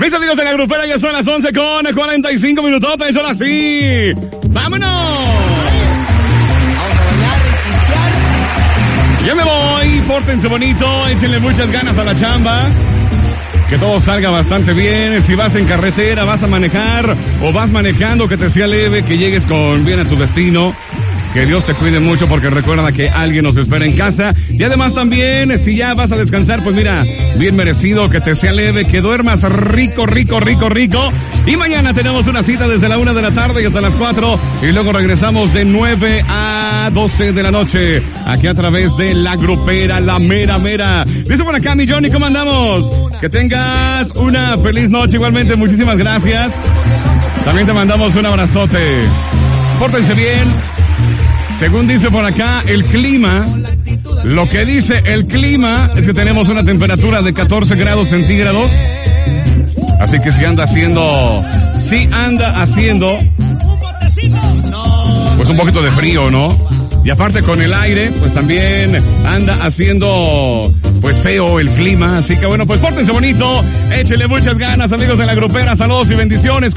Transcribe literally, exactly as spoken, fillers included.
Mis amigos de la grupera, ya son las once con cuarenta y cinco minutos, son así. ¡Vámonos! Ya me voy, pórtense bonito, échenle muchas ganas a la chamba. Que todo salga bastante bien. Si vas en carretera, vas a manejar o vas manejando, que te sea leve, que llegues con bien a tu destino. Que Dios te cuide mucho, porque recuerda que alguien nos espera en casa. Y además también, si ya vas a descansar, pues mira, bien merecido, que te sea leve, que duermas rico, rico, rico, rico. Y mañana tenemos una cita desde la una de la tarde y hasta las cuatro. Y luego regresamos de nueve a doce de la noche. Aquí a través de la grupera, la mera mera. Dice por acá mi Johnny, ¿cómo andamos? Que tengas una feliz noche igualmente. Muchísimas gracias. También te mandamos un abrazote. Pórtense bien. Según dice por acá el clima, lo que dice el clima es que tenemos una temperatura de catorce grados centígrados. Así que si anda haciendo, si anda haciendo, pues un poquito de frío, ¿no? Y aparte con el aire, pues también anda haciendo, pues feo el clima. Así que bueno, pues pórtense bonito, échenle muchas ganas, amigos de la grupera, saludos y bendiciones.